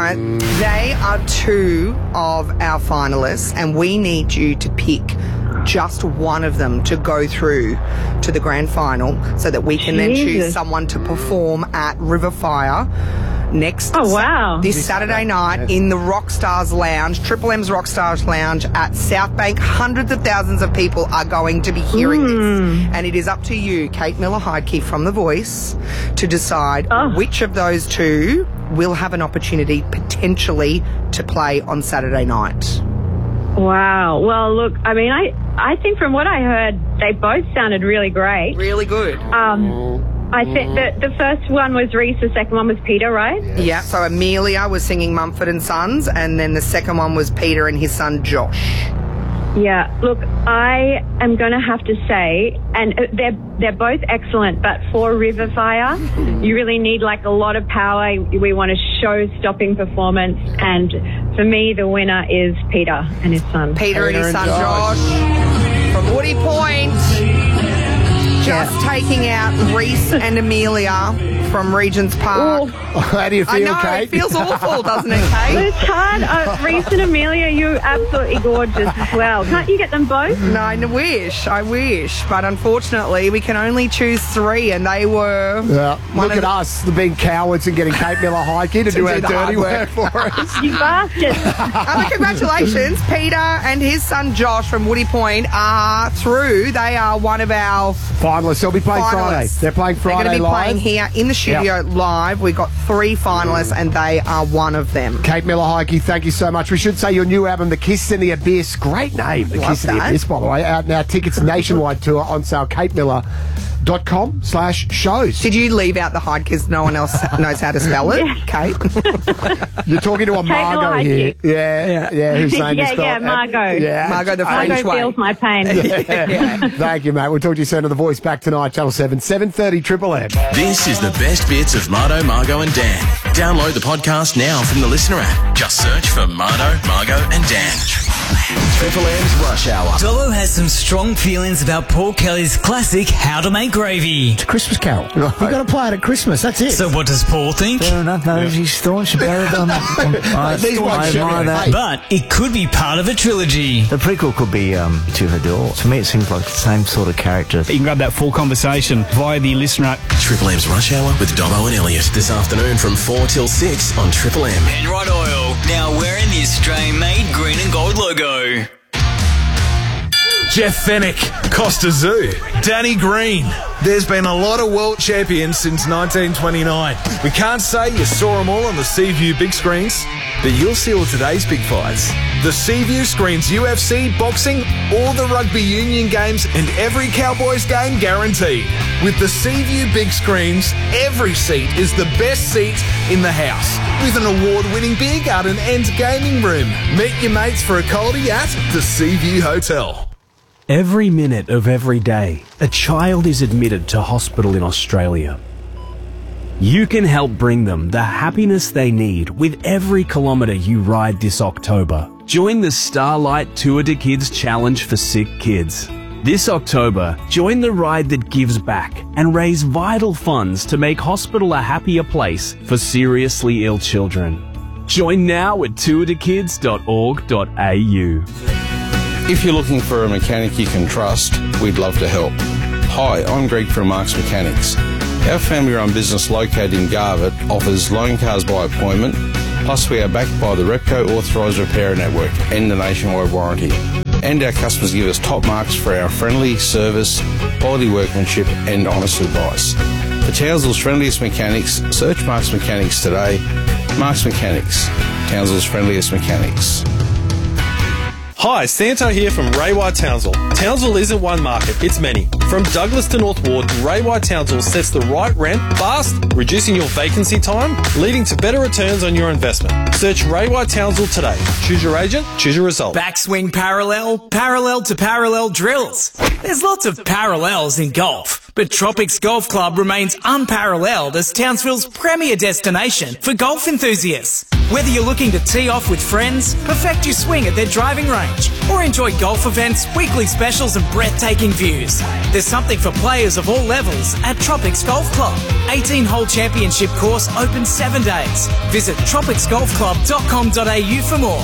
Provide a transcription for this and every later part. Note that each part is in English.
right, they are two of our finalists, and we need you to pick just one of them to go through to the grand final so that we can then choose someone to perform at Riverfire this Saturday night in the Rockstars Lounge, Triple M's Rockstars Lounge at South Bank. Hundreds of thousands of people are going to be hearing this, and it is up to you, Kate Miller-Heidke from The Voice, to decide which of those two will have an opportunity potentially to play on Saturday night. Wow. Well, look, I mean, I think from what I heard, they both sounded really great. Really good. I think that the first one was Reese, the second one was Peter, right? Yes. Yeah, so Amelia was singing Mumford and Sons, and then the second one was Peter and his son Josh. Yeah, look, I am going to have to say, and they're both excellent, but for Riverfire, you really need like a lot of power. We want a show-stopping performance, and for me, the winner is Peter and his son. Peter and his son Josh from Woody Point. Just taking out Reese and Amelia from Regent's Park. How do you feel, I know, Kate? it feels awful, doesn't it, Kate? But it's hard. Reese and Amelia, you're absolutely gorgeous as well. Can't you get them both? No, I wish. But unfortunately, we can only choose three, and they were... Look at us, being cowards and getting Kate Miller-Heidke to do our dirty work for us. You bastards. Congratulations. Peter and his son Josh from Woody Point are through. They are one of our... finalists. They'll be playing Friday. They're playing Friday They're going to be live. playing here in the studio live. We've got three finalists, and they are one of them. Kate Miller-Heidke, thank you so much. We should say your new album, The Kiss in the Abyss. Great name, The Kiss in the Abyss, by the way. Out now, tickets nationwide tour on sale. KateMiller.com/shows. Did you leave out the Hyde because no one else knows how to spell it, Kate? You're talking to a Margot here. Yeah. Who's saying Margot. Margot the French way. Feels my pain. Thank you, mate. We'll talk to you soon on The Voice. Back tonight, Channel 7, 7:30 Triple M. This is the best bits of Mardo, Margot and Dan. Download the podcast now from the Listener app. Just search for Mardo, Margot and Dan. Triple M's Rush Hour. Dobbo has some strong feelings about Paul Kelly's classic How to Make Gravy. It's a Christmas carol. You've got to play it at Christmas, that's it. So what does Paul think? Fair enough, no, he's staunch about it. I admire that. But it could be part of a trilogy. The prequel could be To Her Door. To me, it seems like the same sort of character. You can grab that full conversation via the Listener app. Triple M's Rush Hour with Dobbo and Elliot this afternoon from 4 till 6 on Triple M. Penrite Oil, now wearing the Australian-made green and gold logo. Jeff Fennick, Costa Zoo, Danny Green. There's been a lot of world champions since 1929. We can't say you saw them all on the Seaview big screens, but you'll see all today's big fights. The Seaview screens UFC, boxing, all the rugby union games and every Cowboys game guaranteed. With the Seaview big screens, every seat is the best seat in the house. With an award-winning beer garden and gaming room. Meet your mates for a coldie at the Seaview Hotel. Every minute of every day, a child is admitted to hospital in Australia. You can help bring them the happiness they need with every kilometre you ride this October. Join the Starlight Tour to Kids Challenge for sick kids. This October, join the ride that gives back and raise vital funds to make hospital a happier place for seriously ill children. Join now at tourtokids.org.au. If you're looking for a mechanic you can trust, we'd love to help. Hi, I'm Greg from Marks Mechanics. Our family-run business located in Garbutt offers loan cars by appointment, plus we are backed by the Repco Authorised Repairer Network and the nationwide warranty. And our customers give us top marks for our friendly service, quality workmanship and honest advice. For Townsville's friendliest mechanics, search Marks Mechanics today. Marks Mechanics, Townsville's friendliest mechanics. Hi, Santo here from Ray White Townsville. Townsville isn't one market, it's many. From Douglas to North Ward, Ray White Townsville sets the right rent fast, reducing your vacancy time, leading to better returns on your investment. Search Ray White Townsville today. Choose your agent, choose your result. Backswing parallel, parallel to parallel drills. There's lots of parallels in golf, but Tropics Golf Club remains unparalleled as Townsville's premier destination for golf enthusiasts. Whether you're looking to tee off with friends, perfect your swing at their driving range, or enjoy golf events, weekly specials and breathtaking views, there's something for players of all levels at Tropics Golf Club. 18-hole championship course open 7 days. Visit tropicsgolfclub.com.au for more.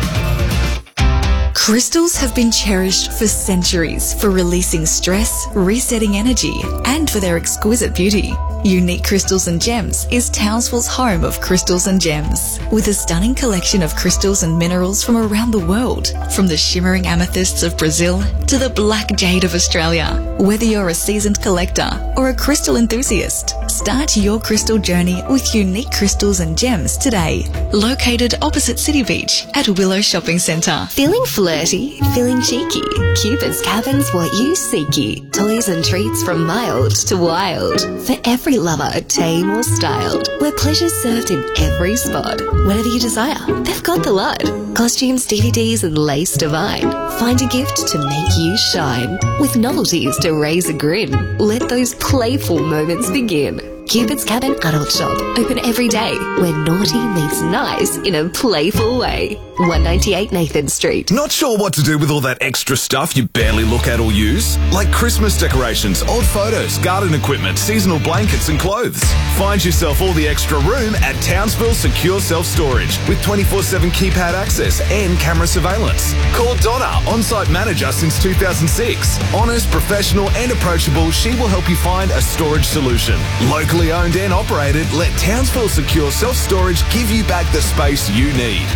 Crystals have been cherished for centuries for releasing stress, resetting energy, and for their exquisite beauty. Unique Crystals and Gems is Townsville's home of crystals and gems, with a stunning collection of crystals and minerals from around the world, from the shimmering amethysts of Brazil to the black jade of Australia. Whether you're a seasoned collector or a crystal enthusiast, start your crystal journey with Unique Crystals and Gems today. Located opposite City Beach at Willow Shopping Centre. Feeling flirty? Feeling cheeky? Cupid's Cabin's what you seeky. Toys and treats from mild to wild. For every lover, tame or styled. Where pleasure's served in every spot. Whatever you desire, they've got the lot. Costumes, DVDs and lace divine. Find a gift to make you shine. With novelties to raise a grin. Let those playful moments begin. Cupid's Cabin Adult Shop. Open every day, where naughty meets nice in a playful way. 198 Nathan Street. Not sure what to do with all that extra stuff you barely look at or use? Like Christmas decorations, old photos, garden equipment, seasonal blankets and clothes. Find yourself all the extra room at Townsville Secure Self-Storage with 24/7 keypad access and camera surveillance. Call Donna, on-site manager since 2006. Honest, professional and approachable, she will help you find a storage solution. Locally owned and operated, let Townsville Secure Self-Storage give you back the space you need.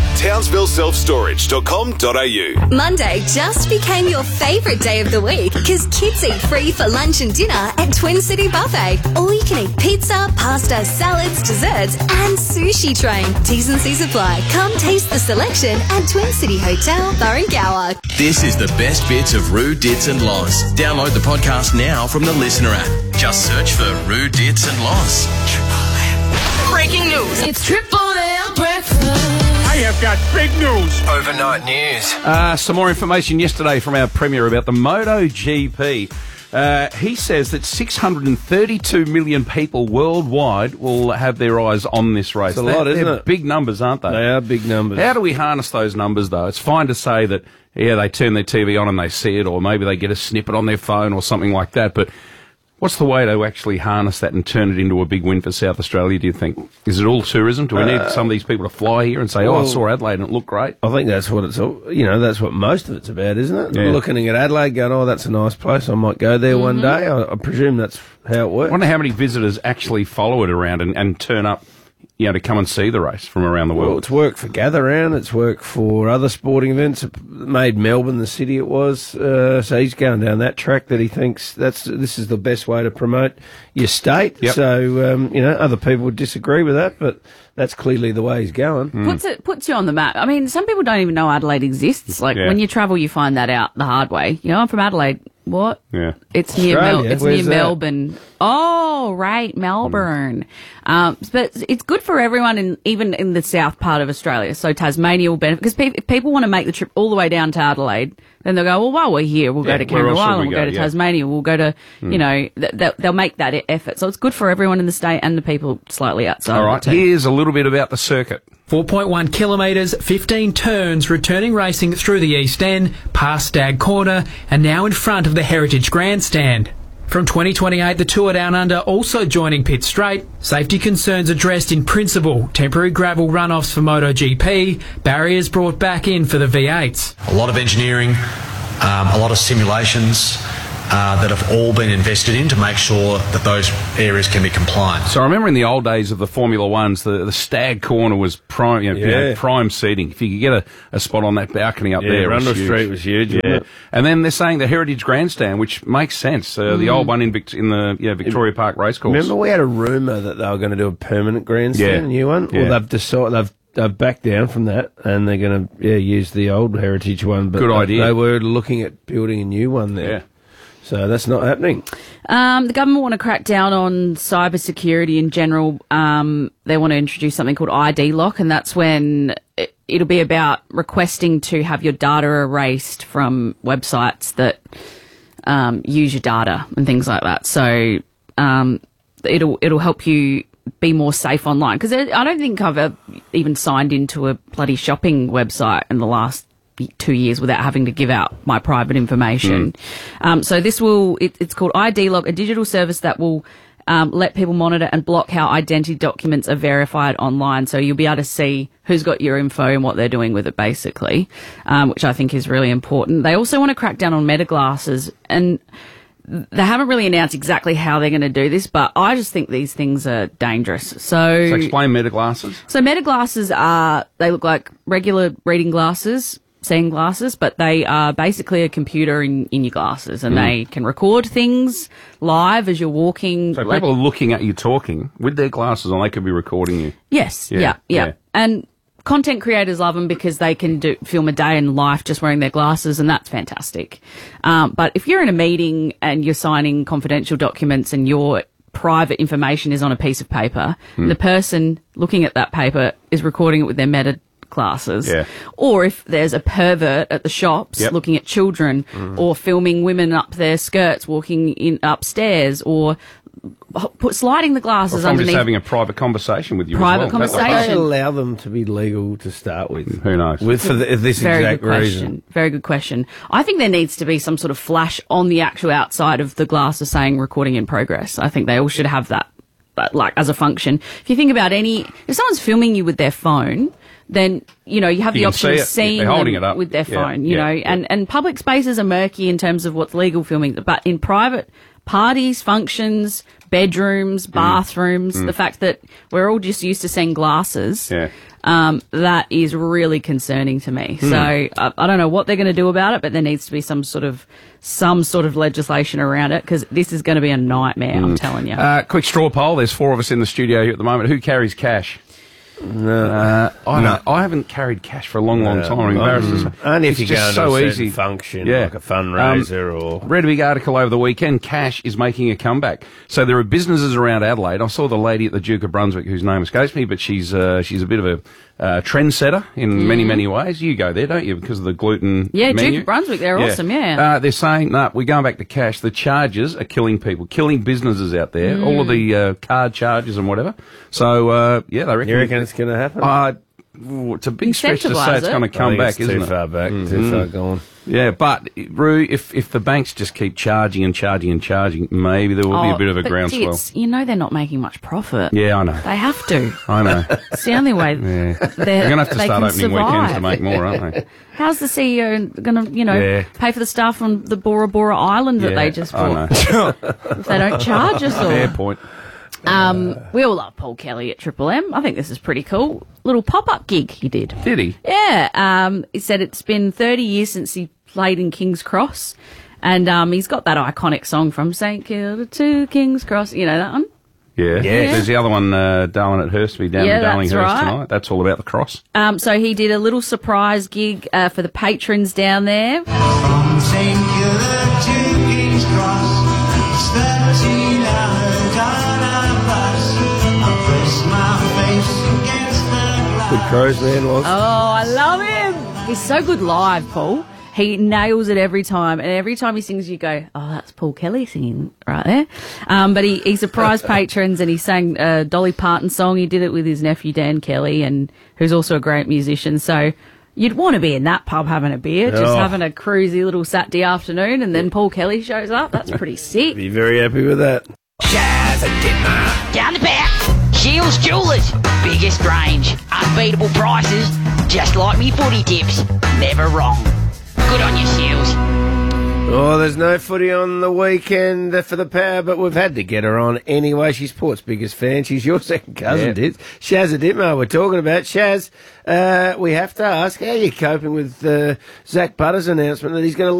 TownsvilleSelfStorage.com.au. Monday just became your favourite day of the week because kids eat free for lunch and dinner at Twin City Buffet. Or you can eat pizza, pasta, salads, desserts and sushi train. T's and C's apply. Come taste the selection at Twin City Hotel, Burrengower. This is the best bits of Roo, Dits and Loz. Download the podcast now from the Listener app. Just search for Roo, Dits and Loz. Breaking news. It's Triple M breakfast. I have got big news. Overnight news. Some more information yesterday from our Premier about the MotoGP. He says that 632 million people worldwide will have their eyes on this race. It's a lot, isn't they're it? Big numbers, aren't they? They are big numbers. How do we harness those numbers, though? It's fine to say that, yeah, they turn their TV on and they see it, or maybe they get a snippet on their phone or something like that, but what's the way to actually harness that and turn it into a big win for South Australia, do you think? Is it all tourism? Do we need some of these people to fly here and say, I saw Adelaide and it looked great? I think that's what it's all, that's what most of it's about, isn't it? Yeah. Looking at Adelaide going, that's a nice place, I might go there one day. I presume that's how it works. I wonder how many visitors actually follow it around and turn up, to come and see the race from around the world. Well, it's work for Gather Round, it's work for other sporting events. It made Melbourne the city it was. So he's going down that track that he thinks this is the best way to promote your state. Yep. So, other people would disagree with that, but that's clearly the way he's going. Puts you on the map. I mean, some people don't even know Adelaide exists. Like, when you travel, you find that out the hard way. I'm from Adelaide. What? Yeah. It's near Where's that? Melbourne. Oh, right, Melbourne. But it's good for everyone, even in the south part of Australia. So Tasmania will benefit because if people want to make the trip all the way down to Adelaide, then they'll go, well, while we're here, we'll go to Kangaroo Island, we'll go to Tasmania, we'll go to, they'll make that effort. So it's good for everyone in the state and the people slightly outside. All right, here's a little bit about the circuit. 4.1 kilometres, 15 turns, returning racing through the East End, past Stag Corner, and now in front of the Heritage Grandstand. From 2028, the Tour Down Under also joining Pitt Straight. Safety concerns addressed in principle. Temporary gravel runoffs for MotoGP. Barriers brought back in for the V8s. A lot of engineering, a lot of simulations that have all been invested in to make sure that those areas can be compliant. So I remember in the old days of the Formula Ones, the Stag Corner was prime, prime seating. If you could get a spot on that balcony up there, Rundle Street was huge. Yeah, and then they're saying the Heritage Grandstand, which makes sense. The old one in the Victoria Park Racecourse. Remember we had a rumour that they were going to do a permanent grandstand, a new one. Yeah. Well, they've decided they've backed down from that, and they're going to use the old Heritage one. But good idea. They were looking at building a new one there. Yeah. So that's not happening. The government want to crack down on cybersecurity in general. They want to introduce something called ID lock, and that's when it'll be about requesting to have your data erased from websites that use your data and things like that. So it'll help you be more safe online. Because I don't think I've even signed into a bloody shopping website in the last 2 years without having to give out my private information. So this it's called ID Log, a digital service that will let people monitor and block how identity documents are verified online. So you'll be able to see who's got your info and what they're doing with it, basically, which I think is really important. They also want to crack down on meta glasses, and they haven't really announced exactly how they're going to do this, but I just think these things are dangerous. So explain meta glasses. So meta glasses they look like regular reading glasses, seeing glasses, but they are basically a computer in your glasses, and they can record things live as you're walking. So people are looking at you talking with their glasses on, they could be recording you. Yes, yeah. And content creators love them because they can film a day in life just wearing their glasses, and that's fantastic. But if you're in a meeting and you're signing confidential documents and your private information is on a piece of paper, and the person looking at that paper is recording it with their meta glasses, or if there's a pervert at the shops looking at children, or filming women up their skirts walking in upstairs, or sliding the glasses underneath. Just having a private conversation with you. Private conversation. They allow them to be legal to start with. Who knows? For this exact reason. Very good question. I think there needs to be some sort of flash on the actual outside of the glasses saying recording in progress. I think they all should have that like as a function. If you think about if someone's filming you with their phone, then, you have the option of seeing them with their phone, you know, and public spaces are murky in terms of what's legal filming, but in private parties, functions, bedrooms, bathrooms, the fact that we're all just used to seeing glasses, that is really concerning to me. So I don't know what they're going to do about it, but there needs to be some sort of legislation around it, because this is going to be a nightmare, I'm telling you. Quick straw poll. There's 4 of us in the studio here at the moment. Who carries cash? No, I haven't carried cash for a long time. I'm embarrassed to say. Only if you go to so a certain easy function, like a fundraiser or... Read a big article over the weekend. Cash is making a comeback. So there are businesses around Adelaide. I saw the lady at the Duke of Brunswick, whose name escapes me, but she's a bit of a trendsetter in many ways. You go there, don't you, because of the gluten menu? Duke of Brunswick, they're awesome, they're saying, we're going back to cash. The charges are killing people, killing businesses out there, all of the card charges and whatever. So, they reckon... You reckon it's going to happen? It's a big stretch to say it's going to come back, isn't it? Too far back, too far gone. Yeah, but, Roo, if the banks just keep charging and charging and charging, maybe there will be a bit of a groundswell. They're not making much profit. Yeah, I know. They have to. I know. It's the only way. They're going to have to start opening weekends to make more, aren't they? How's the CEO going to, pay for the staff on the Bora Bora Island that they just bought? If they don't charge us all. Fair point. We all love Paul Kelly at Triple M. I think this is pretty cool. Little pop-up gig he did. Did he? Yeah. He said it's been 30 years since he played in King's Cross, and he's got that iconic song from St Kilda to King's Cross. You know that one? Yeah. There's the other one, Darling at Hurstby, down in Darlinghurst tonight. That's all about the cross. So he did a little surprise gig for the patrons down there. From St Kilda to King's Cross, it's 13 hours on a bus. I press my face against the glass. Good Crows man was. Oh, I love him. He's so good live, Paul. He nails it every time, and every time he sings, you go, "Oh, that's Paul Kelly singing right there." But he surprised patrons, and he sang a Dolly Parton song. He did it with his nephew Dan Kelly, and who's also a great musician. So you'd want to be in that pub having a beer, just having a cruisy little Saturday afternoon, and then Paul Kelly shows up. That's pretty sick. Be very happy with that. Shaz and Ditmer. Down the back, Shields Jewelers. Biggest range, unbeatable prices, just like me footy tips. Never wrong. Good on you, Shields. Oh, there's no footy on the weekend for the Power, but we've had to get her on anyway. She's Port's biggest fan. She's your second cousin, Diz. Shaz Aditmo we're talking about. Shaz, we have to ask, how are you coping with Zach Butter's announcement that he's going to